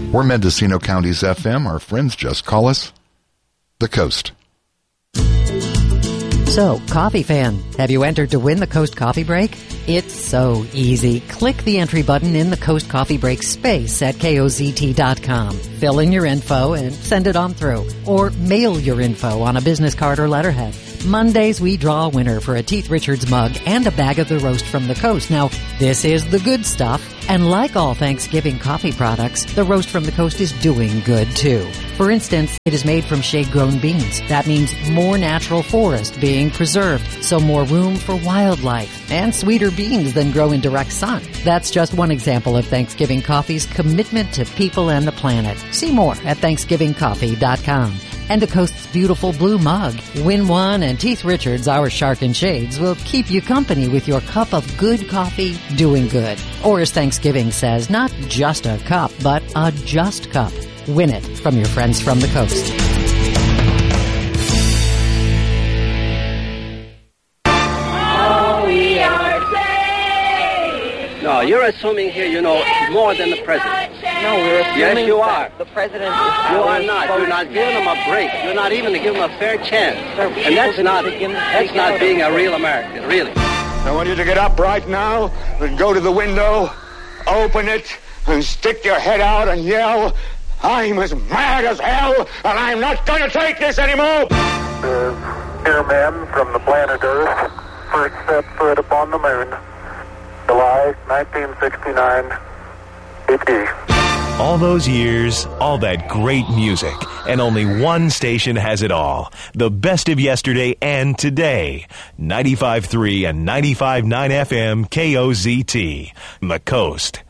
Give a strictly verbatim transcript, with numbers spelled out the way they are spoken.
We're Mendocino County's F M. Our friends just call us The Coast. So, coffee fan, have you entered to win the Coast Coffee Break? It's so easy. Click the entry button in the Coast Coffee Break space at K O Z T dot com. Fill in your info and send it on through. Or mail your info on a business card or letterhead. Mondays, we draw a winner for a Teeth Richards mug and a bag of the roast from the coast. Now, this is the good stuff. And like all Thanksgiving coffee products, the roast from the coast is doing good, too. For instance, it is made from shade-grown beans. That means more natural forest being preserved, so more room for wildlife, and sweeter beans than grow in direct sun. That's just one example of Thanksgiving Coffee's commitment to people and the planet. See more at Thanksgiving Coffee dot com. And the Coast's beautiful blue mug. Win one, and Teeth Richards, our Shark and Shades, will keep you company with your cup of good coffee doing good. Or as Thanksgiving says, not just a cup, but a just cup. Win it from your friends from the coast. Oh, we are saved. No, you're assuming here you know more than the president. No, we're assuming yes, you are. The president is... You are not. You're not giving them a break. You're not even to give them a fair chance. And that's not, that's not being a real American, really. I want you to get up right now and go to the window, open it, and stick your head out and yell, I'm as mad as hell, and I'm not going to take this anymore! The dear men from the planet Earth first set foot upon the moon, July nineteen sixty-nine, A D. All those years, all that great music, and only one station has it all. The best of yesterday and today. ninety-five point three and ninety-five point nine F M K O Z T. The Coast.